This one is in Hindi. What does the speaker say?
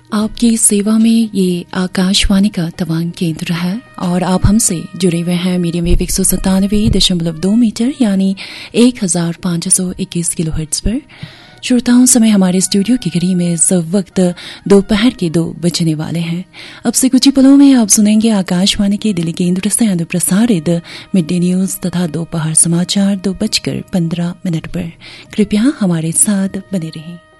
आपकी सेवा में ये आकाशवाणी का तवांग केंद्र है और आप हमसे जुड़े हुए हैं मीडियम वेव 197.2 मीटर यानी 1521 किलोहर्ट्ज पर। श्रोताओं, समय हमारे स्टूडियो की घड़ी में इस वक्त दोपहर के 2 बजने वाले हैं। अब से कुछ ही पलों में आप सुनेंगे आकाशवाणी के दिल्ली केंद्र से प्रसारित मिड डे न्यूज तथा दोपहर समाचार 2:15 पर। कृपया हमारे साथ बने रहें।